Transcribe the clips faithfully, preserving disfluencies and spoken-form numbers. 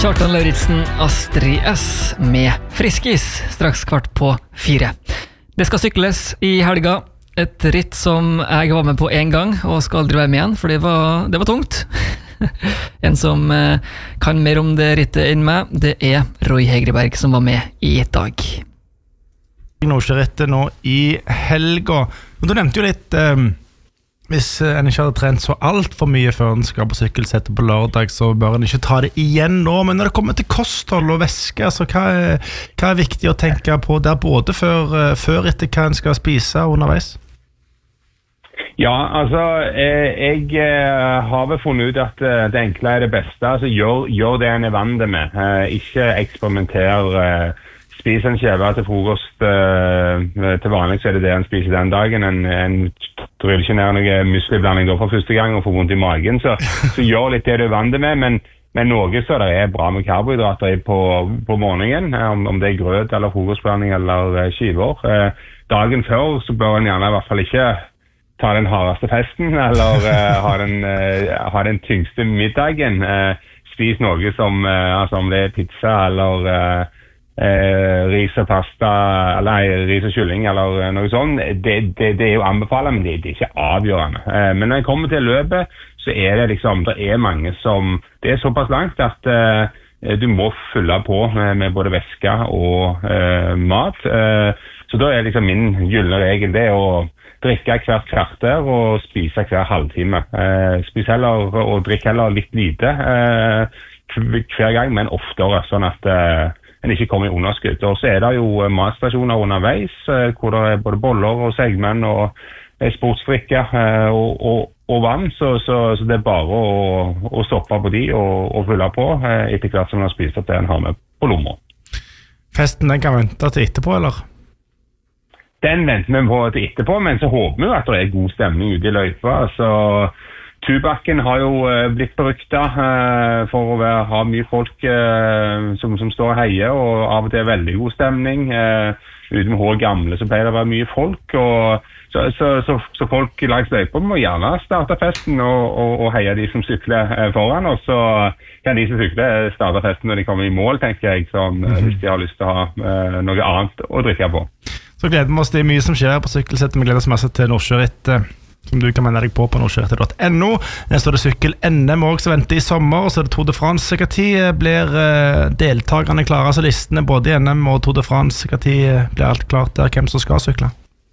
Kjartan Lauritzen, Astrid S med Friskis, straks kvart på fire. Det skal sykles i helga, et ritt som jeg var med på en gang, og skal aldri være med igjen, for det var, det var tungt. En som eh, kan mer om det rittet enn meg, det er Roy Hegreberg som var med i dag. Nordsjørittet nå i helga. Men du nevnte jo litt... Um Hvis en ikke hadde trent så alt for mye før en skal på sykkelsettet på lørdag, så bør en ikke ta det igjen nå. Men når det kommer til kosthold og væske, altså, hva, er, hva er viktig å tenke på der, både før, før etter hva en skal spise underveis? Ja, altså, jeg har vel funnet ut at det enkle er det beste. Altså, gjør, gjør det en er vant med. Ikke eksperimenter. Spis en skjeve til frokost. Til vanlig så er det det en spiser den dagen. En, en tryller ikke ned noe muskelblanding da for første gang og får vondt i magen. Så, så gjør litt det du er vant med, men, men noe så det er bra med karbohydrater på, på morgenen. Om, om det er grøt eller frokostblanding eller skiver. Dagen før så bør en gjerne i hvert fall ikke ta den hardeste festen eller ha, den, ha den tyngste middagen. Spis noe som, altså om det er pizza eller... Eh, ris og pasta eller ris og kylling eller noe sånt, det, det, det er jo anbefalt, men det, det er ikke avgjørende. Eh, men når jeg kommer til løpet, så er det liksom, det er mange som, det er såpass langt at eh, du må fylle på med, med både væske og eh, mat. Eh, så da er liksom min gyllene regel det å drikke hvert kvarter og spise hver halvtime. Eh, spis heller og drikk heller litt lite eh, hver gang, men oftere, sånn at eh, en ikke kommer i underskudd. Og så er det jo matstasjoner underveis, hvor det er både boller og segmenn og sportsdrikke og, og, og vann, så, så, så det er bare å, å stoppe på de og, og fylle på etter hvert som man har spist at det en har med på lommer. Festen den kan vente til etterpå, eller? Den venter vi på til etterpå, men så håper vi at det er god stemning ute i løypa, så... Tubakken har jo uh, blitt berykta uh, for å være, ha mye folk uh, som, som står og heier, og av og til er veldig god stemning. Uh, ute med hår gamle så pleier det å være mye folk, og så, så, så, så folk langs løypa må gjerne starte festen og, og, og heie de som sykler uh, foran, og så kan de som sykler starte festen når de kommer i mål, tenker jeg, sånn, uh, hvis de har lyst til å ha uh, noe annet å drikke på. Så gleder vi oss, det er mye som skjer på sykkelsettet, vi gleder oss masse til Nordsjørittet, som du kan melde deg på på nordsjørittet punktum no. Neste er det sykkel-N M også, som venter i sommer, og så er det Tour de France. Hva tid blir deltakerne klare, altså listene både i N M og Tour de France? Hva tid blir alt klart der, hvem som skal sykle?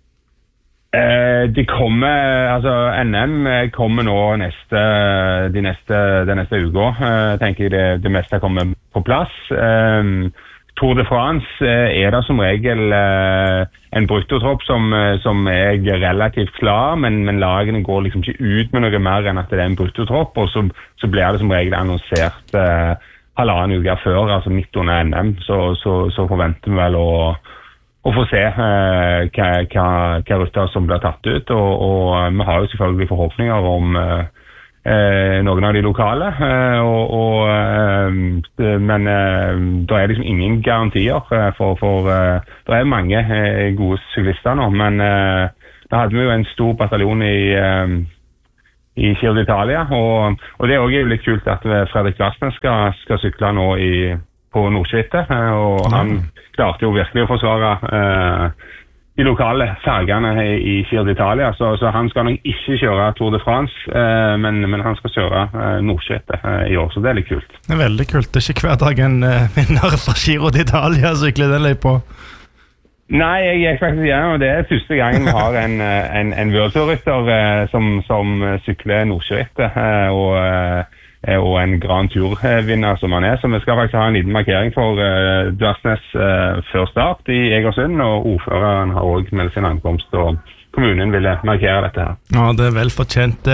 Eh, det kommer, altså N M kommer nå neste, de neste, den neste uka, eh, tenker jeg det, det meste kommer på plass. Eh, Tour de France er det som regel eh, en bruttotropp som, som er relativt klar, men, men lagene går liksom ikke ut med noe mer enn at det er en bruttotropp, og så, så blir det som regel annonsert eh, halvannen uke før, altså midt under N M, så, så, så forventer vi vel å, å få se eh, hva, hva, hva rutter som blir tatt ut, og, og vi har jo selvfølgelig forhåpninger om eh, Eh, noen av de lokale, eh, og, og, eh, men eh, det er liksom ingen garantier for, for eh, det er mange eh, gode syklister nå, men eh, da hadde vi jo en stor bataljon i, eh, i Giro d'Italia, og, og det er også litt kult at Fredrik Vassnes skal, skal sykle nå i, på Nordsjørittet, eh, og han klarte jo virkelig å forsvare eh, de lokale fargene i Giro d'Italia, så, så han skal nok ikke kjøre Tour de France, eh, men, men han skal kjøre eh, Nordsjørittet eh, i år, så det er litt kult. Det er veldig kult, det er ikke hver dag en uh, vinner fra Giro d'Italia sykler den løypa. Nei, jeg er faktisk igjen, og det er første gangen vi har en, en, en World-rytter eh, som, som sykler Nordsjørittet, eh, og eh, og en Grand Tour-vinner som han er, så vi skal faktisk ha en liten markering for uh, Dvarsnes uh, før start i Egersund, og ordføreren har også meldt sin ankomst, og kommunen ville markere dette her. Ja, det er vel fortjent.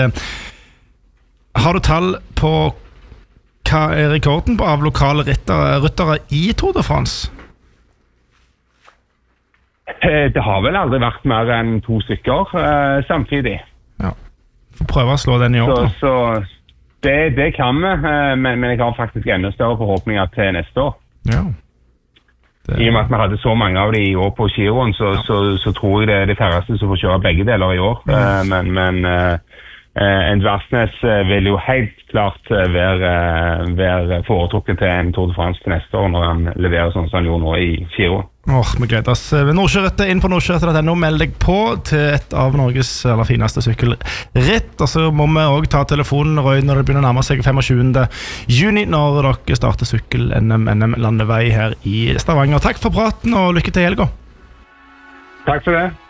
Har du tall på hva er rekorden på av lokale ryttere, ryttere i Tour de France? Det har vel aldri vært mer enn to stykker uh, samtidig. Ja, får prøve å slå den i år. Så, så Det, det kan vi, men, men jeg har faktisk enda større forhåpninger til neste år. Ja. Det... I og med at vi hadde så mange av de i år på Giroen, så, ja. så, så tror jeg det er de færreste som får kjøre begge deler i år. Mm. Men, men en Dvarsnes vil jo helt klart være, være foretrukken til en Tour de France til neste år, når han leverer sånn som han gjorde nå i fire år. Åh, vi gleder oss. Nordsjørittet, inn på nordsjørittet punkt no, meld deg på til et av Norges aller fineste sykkelritt. Og så må vi også ta telefonen, Roy, når det begynner å nærme seg femogtjuende juni, når dere starter sykkel-N M N M landevei her i Stavanger. Takk for praten, og lykke til i helga. Takk for det.